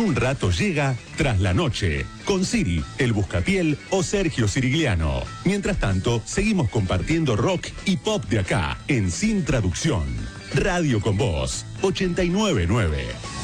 un rato llega Tras la Noche, con Siri, el Buscapiel o Sergio Sirigliano. Mientras tanto, seguimos compartiendo rock y pop de acá, en Sin Traducción. Radio con Voz, 89.9.